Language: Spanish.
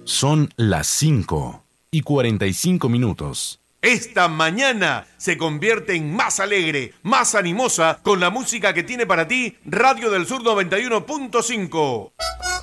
Son las 5:45. Esta mañana se convierte en más alegre, más animosa con la música que tiene para ti Radio del Sur 91.5.